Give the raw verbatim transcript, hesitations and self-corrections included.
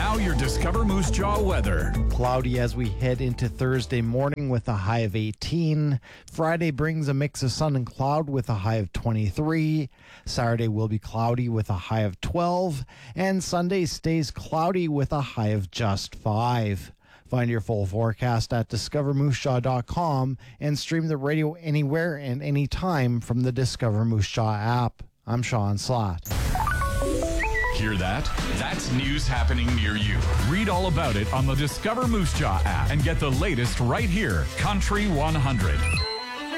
Now your Discover Moose Jaw weather. Cloudy as we head into Thursday morning with a high of eighteen. Friday brings a mix of sun and cloud with a high of twenty-three. Saturday will be cloudy with a high of twelve. And Sunday stays cloudy with a high of just five. Find your full forecast at discover moose jaw dot com and stream the radio anywhere and anytime from the Discover Moose Jaw app. I'm Sean Slott. Hear that? That's news happening near you. Read all about it on the Discover Moose Jaw app and get the latest right here. Country one hundred.